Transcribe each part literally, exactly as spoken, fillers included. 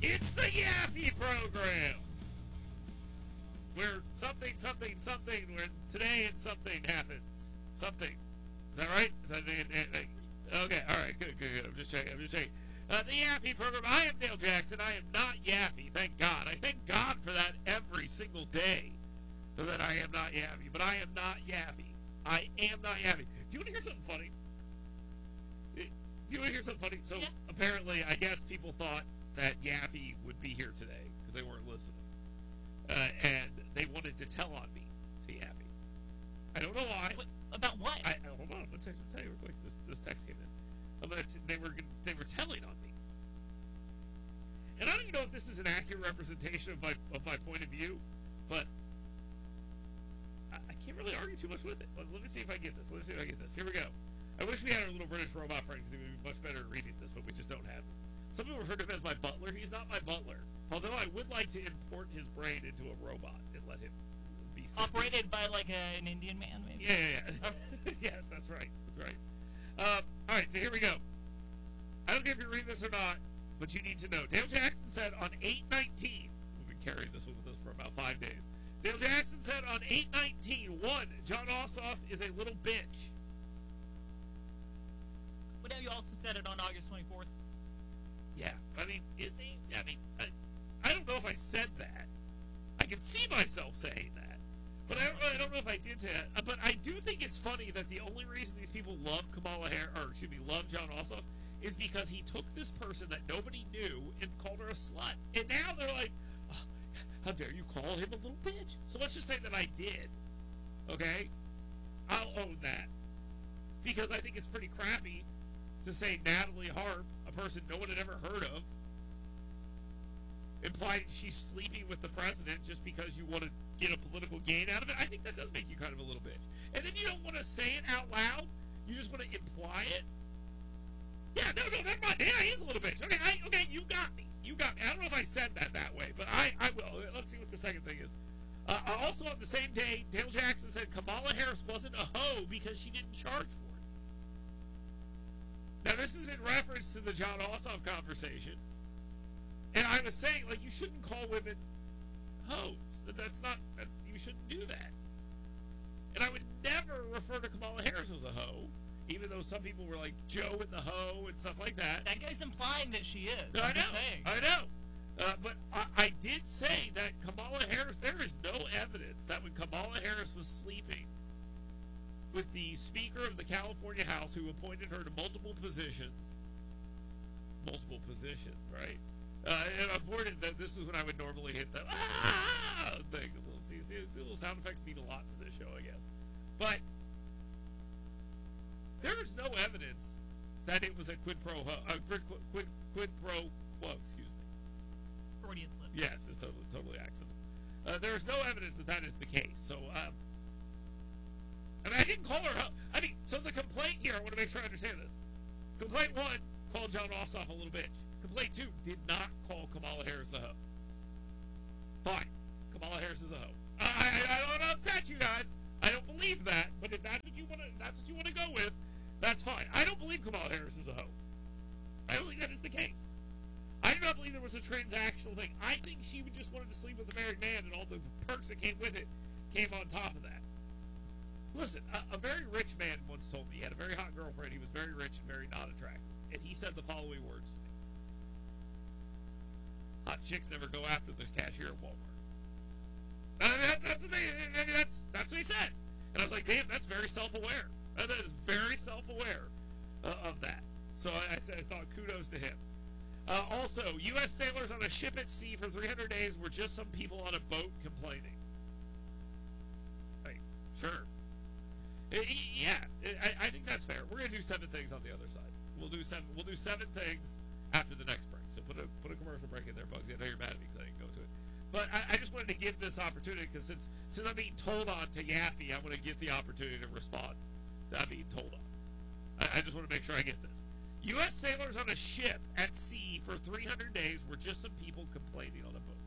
It's the Yaffee program, where something, something, something, where today and something happens. Something. Is that right? Is that, okay, all right, good, good, good. I'm just checking. I'm just checking. Uh, the Yaffee program. I am Dale Jackson. I am not Yaffee. Thank God. I thank God for that every single day. That I am not Yaffee. But I am not Yaffee. I am not Yaffee. Do you want to hear something funny? Do you want to hear something funny? So Yeah. Apparently, I guess people thought that Yaffee would be here today because they weren't listening, uh, and they wanted to tell on me to Yaffee. I don't know why. What, about what? I, I hold on. I'm gonna tell you, tell you real quick. This, this text came in. I'm gonna t- they were they were telling on me, and I don't even know if this is an accurate representation of my of my point of view, but I, I can't really argue too much with it. Let, let me see if I get this. Let me see if I get this. Here we go. I wish we had our little British robot friend because he would be much better at reading this, but we just don't have him. Some people refer to him as my butler. He's not my butler. Although I would like to import his brain into a robot and let him be sentient. Operated by like a, an Indian man, maybe? Yeah, yeah, yeah. Yes, that's right. That's right. Um, all right, so here we go. I don't care if you're reading this or not, but you need to know. Dale Jackson said on eight nineteen, we've been carrying this one with us for about five days. Dale Jackson said on eight nineteen, one, John Ossoff is a little bitch. But now you also said it on August twenty-fourth. Yeah, I mean, is he? I mean, I, I don't know if I said that. I can see myself saying that, but I don't, I don't know if I did say that. Uh, But I do think it's funny that the only reason these people love Kamala Harris, or excuse me, love John Ossoff, is because he took this person that nobody knew and called her a slut. And now they're like, oh, how dare you call him a little bitch? So let's just say that I did. Okay? I'll own that. Because I think it's pretty crappy to say Natalie Harp, a person no one had ever heard of, implying she's sleeping with the president just because you want to get a political gain out of it. I think that does make you kind of a little bitch. And then you don't want to say it out loud. You just want to imply it. Yeah, no, no, never mind. Yeah, he is a little bitch. Okay, I, okay, you got me. You got me. I don't know if I said that that way, but I, I will. Let's see what the second thing is. Uh, also on the same day, Dale Jackson said Kamala Harris wasn't a hoe because she didn't charge for it. Now, this is in reference to the John Ossoff conversation. And I was saying, like, you shouldn't call women hoes. That's not, that, you shouldn't do that. And I would never refer to Kamala Harris as a hoe, even though some people were like Joe and the hoe and stuff like that. That guy's implying that she is. I I'm know. just saying. I know. Uh, but I, I did say that Kamala Harris, there is no evidence that when Kamala Harris was sleeping with the Speaker of the California House, who appointed her to multiple positions, multiple positions, right? Uh, and I'm worried that this is when I would normally hit the ah thing. See, see, see, little sound effects mean a lot to this show, I guess. But there is no evidence that it was a quid pro uh, quid, quid, quid pro quo. Excuse me. Freudian slip. Yes, it's totally totally accidental. Uh, there is no evidence that that is the case. So, um, I mean, I didn't call her. I mean, so the complaint here. I want to make sure I understand this. Complaint one called John Ossoff a little bitch. Complaint two did not call Kamala Harris a hoe. Fine, Kamala Harris is a hoe. I, I, I don't want to upset you guys. I don't believe that. But if that's what you want to, that's what you want to go with. That's fine. I don't believe Kamala Harris is a hoe. I don't think that is the case. I do not believe there was a transactional thing. I think she would just wanted to sleep with a married man, and all the perks that came with it came on top of that. Listen, a, a very rich man once told me he had a very hot girlfriend. He was very rich and very not attractive, and he said the following words to me: "Hot chicks never go after the cashier at Walmart." I mean, that, that's, what they, I mean, that's that's what he said, and I was like, "Damn, that's very self-aware. That is very self-aware uh, of that." So I, I said, I thought kudos to him. Uh, also, U S sailors on a ship at sea for three hundred days were just some people on a boat complaining. Like, sure. Uh, yeah, I, I think that's fair. We're gonna do seven things on the other side. We'll do seven. We'll do seven things after the next break. So put a put a commercial break in there, Bugsy. I know you're mad at me because I didn't go to it, but I, I just wanted to give this opportunity because since since I'm being told on to Yaffee, I want to get the opportunity to respond to I'm being told on. I, I just want to make sure I get this. U S sailors on a ship at sea for three hundred days were just some people complaining on a boat.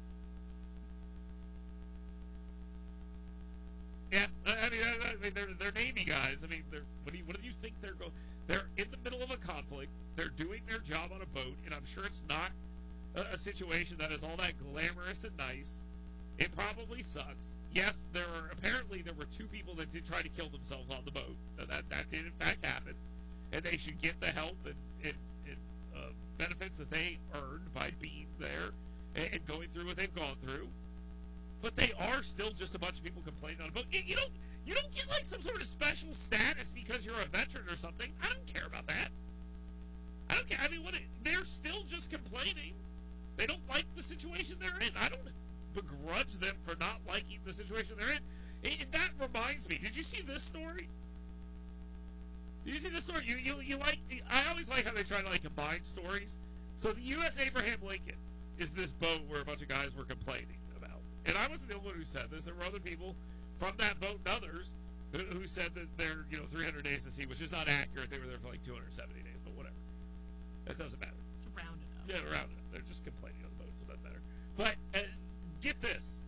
Yeah, I mean, I mean they're, they're Navy guys. I mean, they're, what do you what do you think they're going? They're in the middle of a conflict. They're doing their job on a boat, and I'm sure it's not a, a situation that is all that glamorous and nice. It probably sucks. Yes, there are apparently there were two people that did try to kill themselves on the boat. That that, that did in fact happen, and they should get the help and, and, and uh, benefits that they earned by being there and, and going through what they've gone through. But they are still just a bunch of people complaining on a boat. You, you don't you don't get like some sort of special status because you're a veteran or something. I don't care about that. I don't care. I mean, what? It, they're still just complaining. They don't like the situation they're in. I don't begrudge them for not liking the situation they're in. And, and that reminds me. Did you see this story? Did you see this story? You you you like? I always like how they try to like combine stories. So the U S Abraham Lincoln is this boat where a bunch of guys were complaining about. And I wasn't the only one who said this. There were other people from that boat and others who, who said that they're, you know, three hundred days at sea, which is not accurate. They were there for like two hundred seventy days, but whatever. It doesn't matter. To round it up. Yeah, round it up. They're just complaining on the boat, so it doesn't matter. But uh, get this.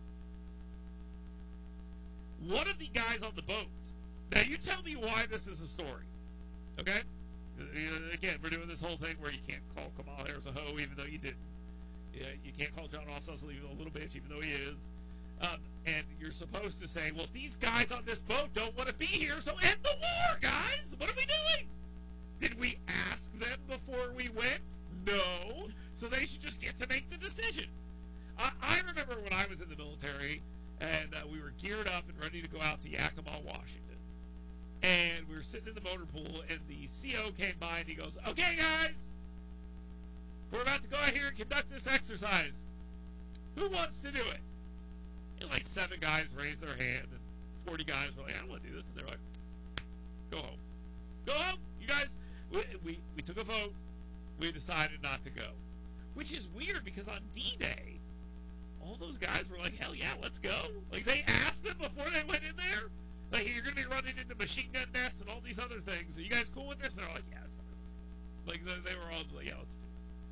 One of the guys on the boat. Now, you tell me why this is a story. Okay? You know, again, we're doing this whole thing where you can't call Kamala Harris a hoe, even though you didn't. Yeah, you can't call John Ossoff a little bitch, even though he is. Um, and you're supposed to say, well, these guys on this boat don't want to be here, so end the war, guys! What are we doing? Did we ask them before we went? No. So they should just get to make the decision. I, I remember when I was in the military, and uh, we were geared up and ready to go out to Yakima, Washington. And we were sitting in the motor pool, and the C O came by, and he goes, okay, guys, we're about to go out here and conduct this exercise. Who wants to do it? And like seven guys raised their hand, and forty guys were like, I don't want to do this. And they're like, go home. Go home. You guys, we, we, we took a vote. We decided not to go. Which is weird, because on D-Day, all those guys were like, hell yeah, let's go. Like, they asked them before they went in there. Like, you're going to be running into machine gun nests and all these other things. Are you guys cool with this? And they're like, yeah, it's fine. Let's go. Like, they, they were all just like, yeah, let's do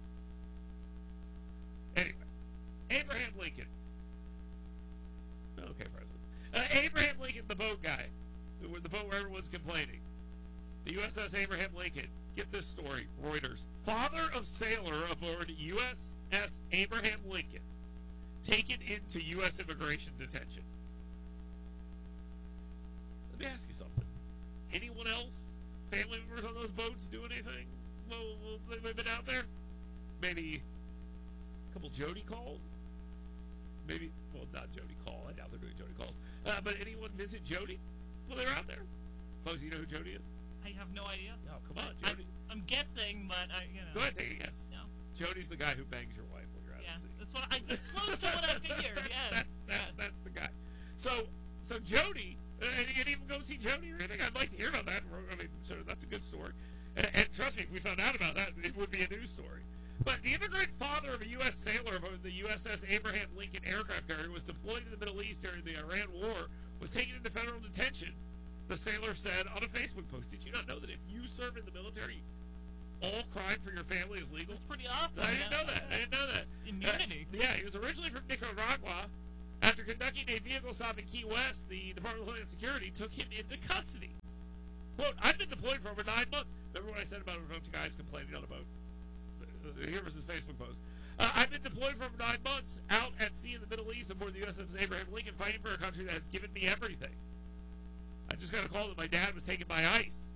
this. Anyway, Abraham Lincoln. Okay, President. Uh, Abraham Lincoln, the boat guy. The, the boat where everyone's complaining. The U S S Abraham Lincoln. Get this story. Reuters. Father of sailor aboard U S S Abraham Lincoln taken into U S immigration detention. Let me ask you something. Anyone else, family members on those boats, do anything while, while they've been out there? Maybe a couple Jody calls? Maybe, well, not Jody call. I doubt they're doing Jody calls. Uh, but anyone visit Jody while they're out there? Close, you know who Jody is? I have no idea. No, come on, Jody. I, I'm guessing, but I, you know. Go ahead, take a guess. No. Jody's the guy who bangs your wife when you're out Yeah, at sea. that's what I. That's close to what I figured. Yeah. That's that's that's the guy. So so Jody, uh, and you didn't even go see Jody or anything. I'd like to hear about that. I mean, so that's a good story. And, and trust me, if we found out about that, it would be a news story. But the immigrant father of a U S sailor of the U S S Abraham Lincoln aircraft carrier was deployed to the Middle East during the Iran War, was taken into federal detention. The sailor said on a Facebook post, "Did you not know that if you serve in the military, all crime for your family is legal?" That's pretty awesome. I didn't yeah. know that. I didn't know that. Immunity. Uh, yeah, he was originally from Nicaragua. After conducting a vehicle stop in Key West, the Department of Homeland Security took him into custody. Quote, I've been deployed for over nine months. Remember what I said about a bunch of guys complaining on a boat? Uh, Here was his Facebook post. Uh, I've been deployed for over nine months out at sea in the Middle East aboard the U S S Abraham Lincoln, fighting for a country that has given me everything. I just got a call that my dad was taken by ICE.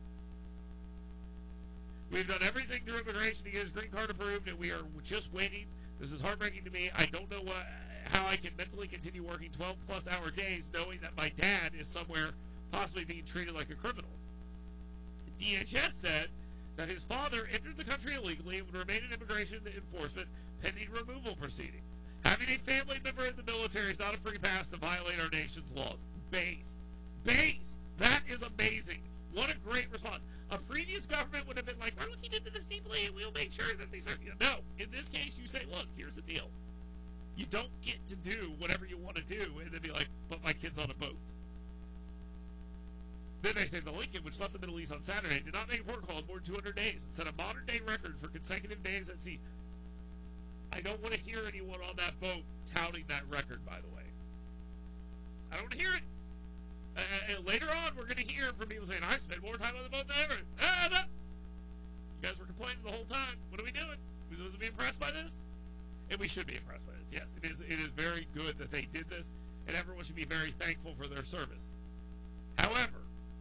We've done everything through immigration to get his green card approved, and we are just waiting. This is heartbreaking to me. I don't know what, how I can mentally continue working twelve plus hour days knowing that my dad is somewhere possibly being treated like a criminal. D H S said that his father entered the country illegally and would remain in immigration enforcement pending removal proceedings. Having a family member in the military is not a free pass to violate our nation's laws. Based. Based. That is amazing. What a great response. A previous government would have been like, we're looking into this deeply and we'll make sure that these are... No. In this case, you say, look, here's the deal. You don't get to do whatever you want to do and then be like, put my kids on a boat. Then they say the Lincoln, which left the Middle East on Saturday, did not make a port call in more than two hundred days and set a modern-day record for consecutive days at sea. I don't want to hear anyone on that boat touting that record, by the way. I don't want to hear it. Uh, and later on, we're going to hear from people saying, I spent more time on the boat than ever. Ah, that. You guys were complaining the whole time. What are we doing? We supposed to be impressed by this? And we should be impressed by this. Yes, it is. It is very good that they did this, and everyone should be very thankful for their service. However,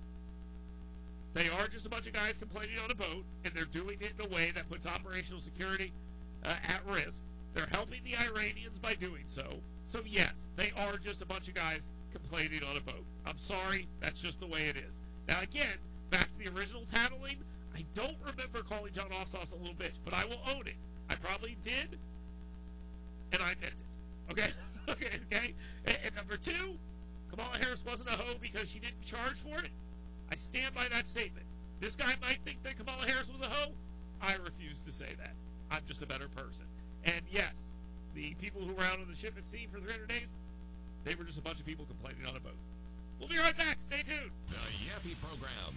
they are just a bunch of guys complaining on a boat, and they're doing it in a way that puts operational security uh, at risk. They're helping the Iranians by doing so. So, yes, they are just a bunch of guys complaining on a boat. I'm sorry, that's just the way it is. Now, again, back to the original tattling, I don't remember calling John Offsauce a little bitch, but I will own it. I probably did, and I meant it. Okay? okay, okay? And, and number two, Kamala Harris wasn't a hoe because she didn't charge for it. I stand by that statement. This guy might think that Kamala Harris was a hoe. I refuse to say that. I'm just a better person. And yes, the people who were out on the ship at sea for three hundred days, they were just a bunch of people complaining on a boat. We'll be right back. Stay tuned. The Yappy Program.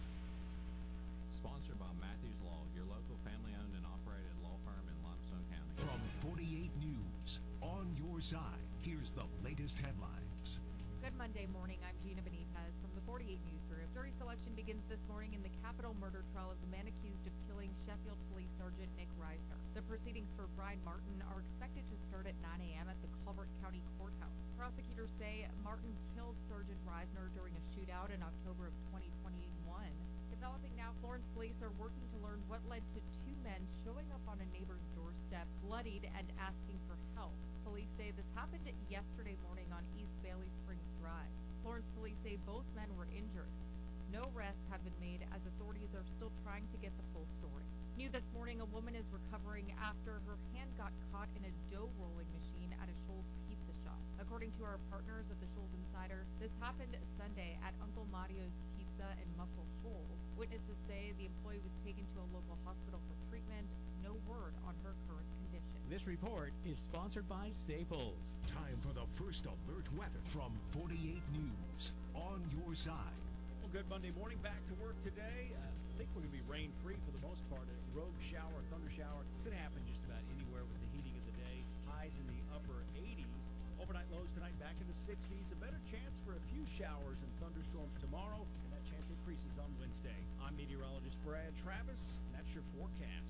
Sponsored by Matthews Law, your local family-owned and operated law firm in Limestone County. From forty-eight News, on your side, here's the latest headlines. Good Monday morning. I'm Gina Benitez from the forty-eight Newsgroup. Jury selection begins this morning in the capital murder trial of the man accused of killing Sheffield Police Sergeant Nick Reisner. The proceedings for Brian Martin are expected to start at nine a.m. at the Colbert County Courthouse. Prosecutors say Martin killed Sergeant Reisner during a shootout in October of twenty twenty-one. Developing now, Florence police are working to learn what led to two men showing up on a neighbor's doorstep, bloodied and asking for help. Police say this happened yesterday morning on East Bailey Springs Drive. Florence police say both men were injured. No arrests have been made as authorities are still trying to get the full story. New this morning, a woman is recovering after her hand got caught in a dough rolling machine at a Shoals pizza shop. According to our partners at the Shoals Insider, this happened Sunday at Uncle Mario's Pizza in Muscle Shoals. Witnesses say the employee was taken to a local hospital for treatment. No word on her current condition. This report is sponsored by Staples. Time for the first alert weather from forty-eight News, on your side. Well, good Monday morning. Back to work today. Uh, I think we're going to be rain-free for the most part. A rogue shower, thunder shower could happen just about anywhere with the heating of the day. Highs in the upper eighties. Overnight lows tonight back in the sixties. A better chance for a few showers and thunderstorms tomorrow, and that chance increases on Wednesday. I'm meteorologist Brad Travis, and that's your forecast.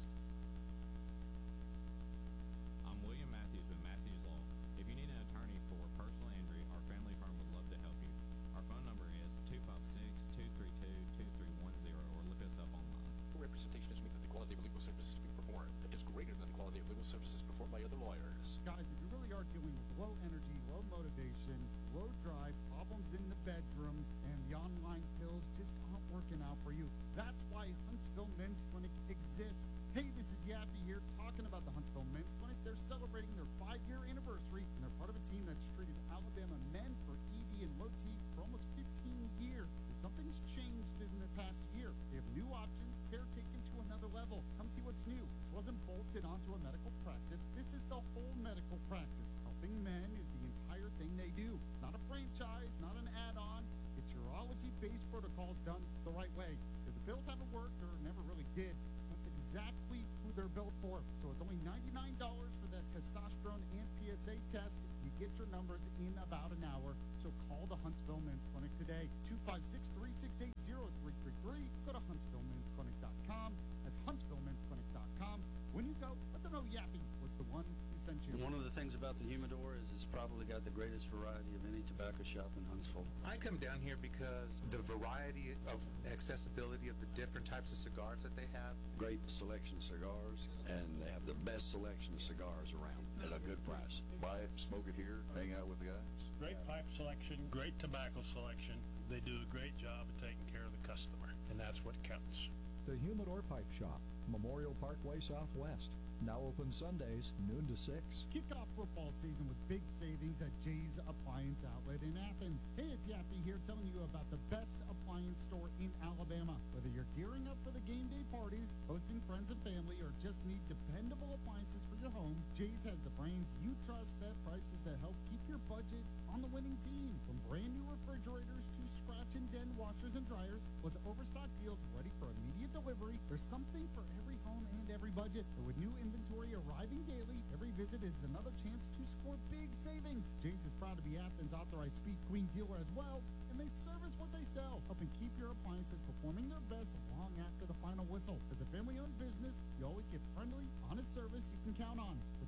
I'm William Matthews with Matthews Law. If you need an attorney for personal injury, our family firm would love to help you. Our phone number is two five six, two three two, two three one zero or look us up online. Representation is mean that the quality of legal services to be performed is greater than the quality of legal services performed by other lawyers. Guys, if you really are dealing with low energy, low motivation, low drive, problems in the bedroom, and the online pills just aren't working out for you, that's why Huntsville Men's Clinic exists. Hey, this is Yappy here talking about the Huntsville Men's Clinic. They're celebrating their five-year anniversary, and they're part of a team that's treated Alabama men for E D and low T for almost fifteen years. And something's changed in the past year. They have new options. They're taken to another level. Come see what's new. This wasn't bolted onto a medical practice. This is the whole medical practice. Helping men is the entire thing they do. It's not a franchise, not an add-on. It's urology-based protocols done the right way. If the pills haven't worked or never really did, that's exactly who they're built for. So it's only ninety-nine dollars for that testosterone and P S A test. You get your numbers in about an hour. So call the Huntsville Men's Clinic today. two five six, three six eight, zero three three three. Go to huntsville men's clinic dot com. That's huntsville men's clinic dot com. When you go, let them know Yappy was the one who sent you. One of the things about the humidor is it's probably got the greatest variety of any tobacco shop in Huntsville. I come down here because the variety of accessibility of the different types of cigars that they have. Great selection of cigars, and they have the best selection of cigars around at a good price. Buy it, smoke it here, hang out with the guys. Great pipe selection, great tobacco selection. They do a great job of taking care of the customer, and that's what counts. The Humidor Pipe Shop, Memorial Parkway Southwest. Now open Sundays, noon to six. Kick off football season with big savings at Jay's Appliance Outlet in Athens. Hey, it's Yappy here telling you about the best appliance store in Alabama. Whether you're gearing up for the game day parties, hosting friends and family, or just need dependable appliances for your home, Jay's has the brands you trust at prices that help keep your budget on the winning team. From brand new refrigerators to scratch and dent washers and dryers, plus overstock deals ready for immediate delivery, there's something for every home and every budget. But with new inventory arriving daily, every visit is another chance to score big savings. Jay's is proud to be Athens' authorized Speed Queen dealer as well, and they service what they sell, helping keep your appliances performing their best long after the final whistle. As a family-owned business, you always get friendly, honest service you can count on. For the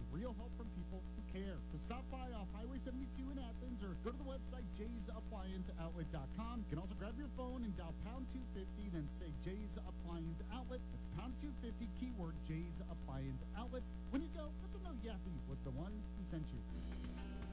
real help from people who care. So stop by off Highway seventy-two in Athens or go to the website jays appliance outlet dot com. You can also grab your phone and dial pound two fifty, then say Jay's Appliance Outlet. That's pound two fifty, keyword J